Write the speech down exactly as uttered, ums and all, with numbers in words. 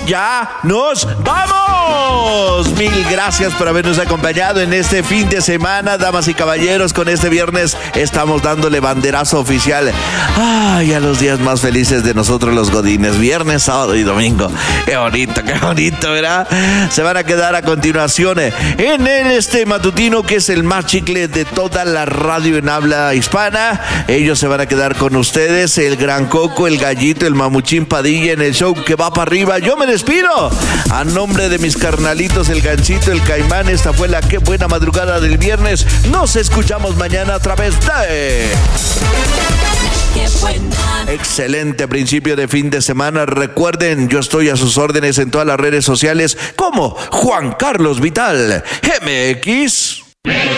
ya nos vamos. Mil gracias por habernos acompañado en este fin de semana, damas y caballeros. Con este viernes estamos dándole banderazo oficial ay, a los días más felices de nosotros los godines. Viernes, sábado y domingo. Qué bonito, qué bonito, ¿verdad? Se van a quedar a continuación en este matutino que es el más chicle de toda la radio en habla hispana. Ellos se van a quedar con ustedes, el Gran Coco, el Gallito, el Mamuchín Padilla en el show que va para arriba. Yo me despido a nombre de mis carnalitos, el Ganchito, el Caimán. Esta fue la Qué Buena Madrugada del viernes. Nos escuchamos mañana a través de... Qué buena. Excelente principio de fin de semana. Recuerden, yo estoy a sus órdenes en todas las redes sociales como Juan Carlos Vital M X.